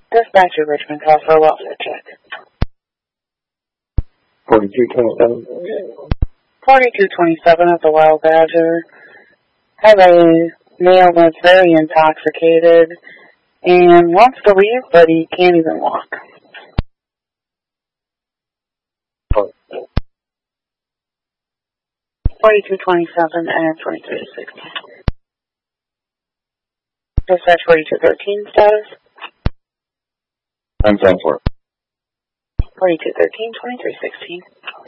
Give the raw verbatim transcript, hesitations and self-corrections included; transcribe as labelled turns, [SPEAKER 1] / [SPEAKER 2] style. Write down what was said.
[SPEAKER 1] Dispatcher Richmond, call for a welfare check.
[SPEAKER 2] forty-two twenty-seven.
[SPEAKER 1] forty-two twenty-seven of the Wild Badger. Have a male that's very intoxicated and wants to leave, but he can't even walk. forty-two twenty-seven and twenty-three sixteen. Dispatch forty-two thirteen status.
[SPEAKER 2] I'm ten four.
[SPEAKER 1] forty-two thirteen, twenty-three sixteen.